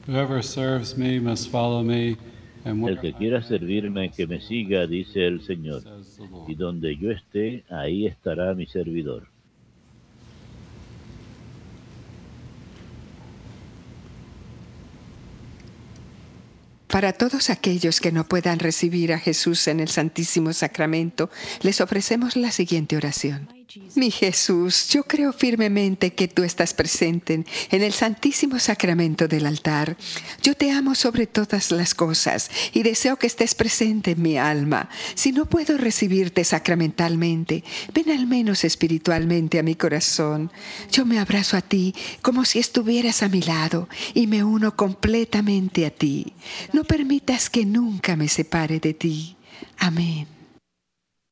Whoever serves me must follow me, and El where que I quiera am, servirme, que me siga, dice el Señor, says the y Lord. donde yo esté, ahí estará mi servidor. Para todos aquellos que no puedan recibir a Jesús en el Santísimo Sacramento, les ofrecemos la siguiente oración. Mi Jesús, yo creo firmemente que tú estás presente en el Santísimo Sacramento del altar. Yo te amo sobre todas las cosas y deseo que estés presente en mi alma. Si no puedo recibirte sacramentalmente, ven al menos espiritualmente a mi corazón. Yo me abrazo a ti como si estuvieras a mi lado y me uno completamente a ti. No permitas que nunca me separe de ti. Amén.